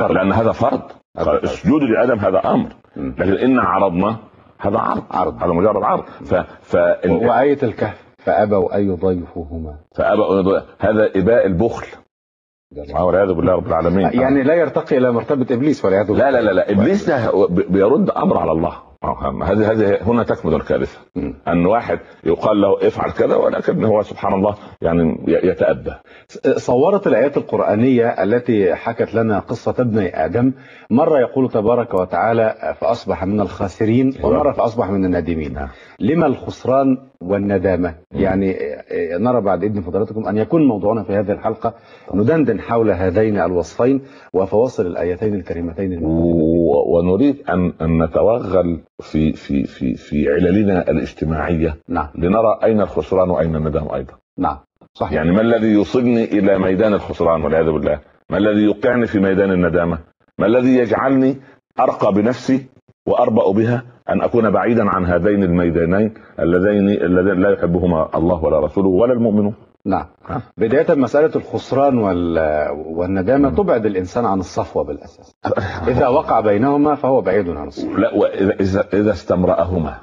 لان هذا فرض. السجود لادم هذا امر، لكن ان عرضنا هذا عرض، هذا مجرد عرض. وآية الكهف فأبوا أن يضيفوهما، هذا إباء البخل والعياذ بالله رب العالمين. يعني لا يرتقي إلى مرتبة إبليس والعياذ بالله. لا إبليس ده بيرد أمر على الله. هذه هنا تكمن الكارثة، أن واحد يقال له افعل كذا ولكن هو سبحان الله يعني يتأبى. صورت الآيات القرآنية التي حكت لنا قصة ابني آدم، مرة يقول تبارك وتعالى فأصبح من الخاسرين، ومرة فأصبح من النادمين. لما الخسران والندامة؟ يعني نرى بعد إذن فضلاتكم أن يكون موضوعنا في هذه الحلقة ندندن حول هذين الوصفين وفواصل الآيتين الكريمتين ونريد أن نتوغل في عللنا الاجتماعية. نعم. لنرى أين الخسران وأين الندم أيضا. نعم صحيح. يعني ما الذي يوصلني إلى ميدان الخسران والعياذ بالله؟ ما الذي يوقعني في ميدان الندامة؟ ما الذي يجعلني أرقى بنفسي وأربأ بها أن أكون بعيدا عن هذين الميدانين اللذين لا يحبهما الله ولا رسوله ولا المؤمنون؟ نعم. بداية مسألة الخسران والندامة تبعد الإنسان عن الصفوة بالأساس. إذا وقع بينهما فهو بعيد عن الصفوة. لا، وإذا استمرأهما.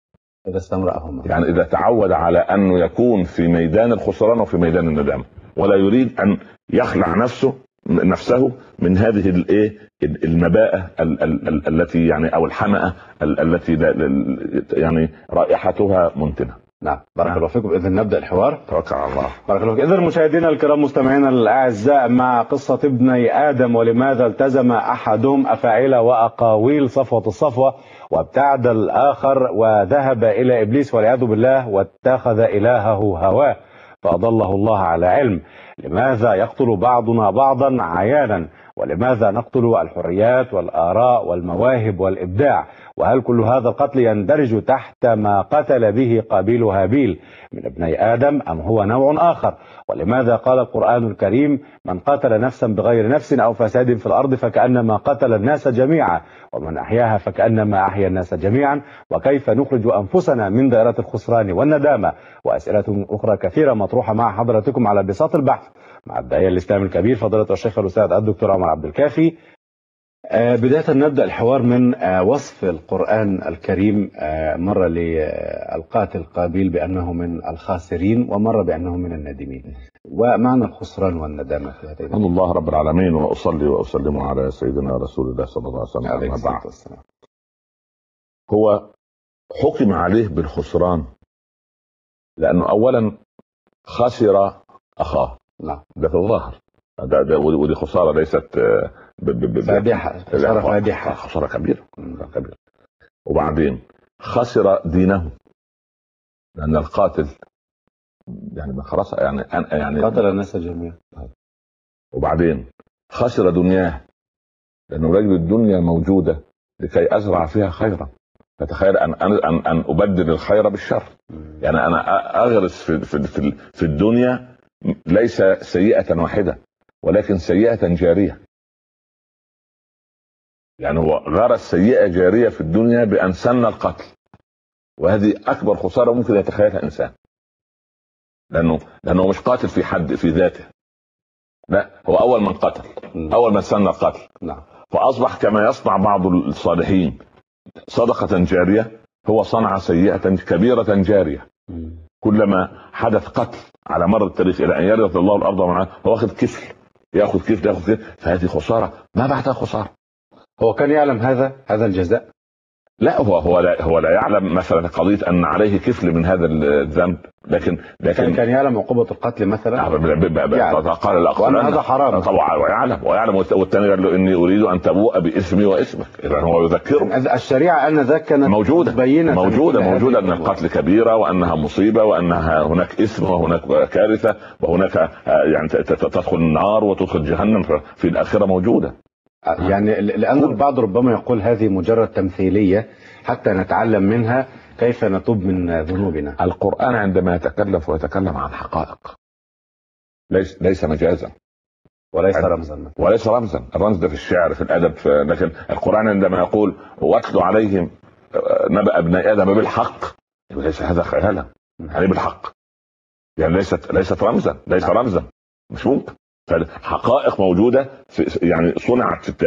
يعني إذا تعود على أنه يكون في ميدان الخسران وفي ميدان الندامة، ولا يريد أن يخلع نفسه من هذه المباءة التي يعني أو الحمأة التي يعني رائحتها منتنة. نعم. بارك الله فيكم. إذن نبدأ الحوار. توكل على الله. بارك الله فيكم. إذن مشاهدينا الكرام مستمعينا الأعزاء، مع قصة ابني آدم ولماذا التزم أحدهم أفاعيل وأقاويل صفوة الصفوة وابتعد الآخر وذهب إلى إبليس والعياذ بالله واتخذ إلهه هواه فأضله الله على علم. لماذا يقتل بعضنا بعضا عيانا؟ ولماذا نقتل الحريات والآراء والمواهب والإبداع؟ وهل كل هذا القتل يندرج تحت ما قتل به قابيل هابيل من ابني آدم أم هو نوع آخر؟ ولماذا قال القرآن الكريم من قتل نفسا بغير نفس أو فساد في الأرض فكأنما قتل الناس جميعا ومن أحياها فكأنما أحيا الناس جميعا؟ وكيف نخرج أنفسنا من دائرة الخسران والندامة؟ وأسئلة أخرى كثيرة مطروحة مع حضراتكم على بساط البحث مع الداعية الإسلامي الكبير فضيلة الشيخ الأستاذ الدكتور عمر عبد الكافي. بداية نبدأ الحوار من وصف القرآن الكريم، مرة للقاتل قابيل بأنه من الخاسرين ومرة بأنه من النادمين، ومعنى الخسران والندامة في هذين. الحمد لله رب العالمين، وأصلي وأسلم على سيدنا رسول الله صلى الله عليه وسلم. هو حكم عليه بالخسران لأنه أولا خسر أخاه. نعم. ده في الظاهر ودي خسارة ليست فادحة، خسارة كبيرة. وبعدين خسر دينه لأن القاتل يعني خلاص يعني قتل الناس جميعا. وبعدين خسر دنياه لأنه رجل الدنيا موجودة لكي أزرع فيها خيرا، فتخيل أن أبدل الخير بالشر. يعني أنا أغرس في الدنيا ليس سيئة واحدة ولكن سيئة جارية. يعني هو غرس سيئة جارية في الدنيا بأن سن القتل، وهذه أكبر خسارة ممكن يتخيلها إنسان، لأنه مش قاتل في حد في ذاته، لا، هو أول من قتل، أول من سن القتل. فأصبح كما يصنع بعض الصالحين صدقة جارية، هو صنع سيئة كبيرة جارية. كلما حدث قتل على مر التاريخ إلى أن يرث الله الأرض ومعه، هو واخد كفل، ياخذ كفل، فهذه خسارة ما بعدها خسارة. هو كان يعلم هذا الجزاء؟ لا، هو لا يعلم مثلا قضية أن عليه كفل من هذا الذنب، لكن كان يعلم عقوبة القتل مثلا. قال الأقران هذا حرام طبعا، ويعلم والثاني قال له إني أريد أن تبوء باسمي واسمك. إذا هو يذكره الشريعة أن ذاك كانت موجودة أن القتل كبيرة وأنها مصيبة وأنها هناك إثم وهناك كارثة وهناك يعني تدخل النار وتدخل جهنم في الآخرة موجودة. يعني لأن البعض ربما يقول هذه مجرد تمثيلية حتى نتعلم منها كيف نتوب من ذنوبنا. القرآن عندما يتكلم عن حقائق ليس مجازا وليس رمزا. الرمز ده في الشعر في الأدب لكن القرآن عندما يقول واتلو عليهم نبأ ابني آدم بالحق، ليس هذا خيالا، يعني بالحق، يعني ليست رمزا، رمزا مش ممكن. فالحقائق موجودة يعني صنعت في